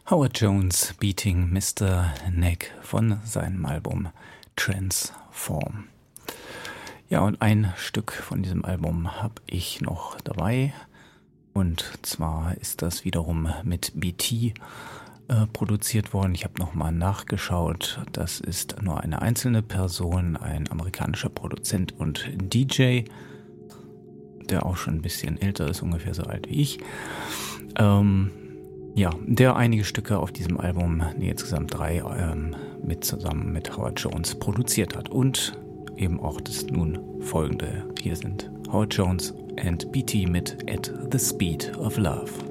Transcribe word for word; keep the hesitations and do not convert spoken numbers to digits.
Howard Jones Beating Mister Neck von seinem Album Transform. Ja, und ein Stück von diesem Album habe ich noch dabei. Und zwar ist das wiederum mit B T äh, produziert worden. Ich habe nochmal nachgeschaut. Das ist nur eine einzelne Person, ein amerikanischer Produzent und D J, der auch schon ein bisschen älter ist, ungefähr so alt wie ich. Ähm, ja, der einige Stücke auf diesem Album, nee, insgesamt drei, ähm, mit zusammen mit Howard Jones produziert hat. Und eben auch das nun folgende. Hier sind Howard Jones and B T mit At the Speed of Love.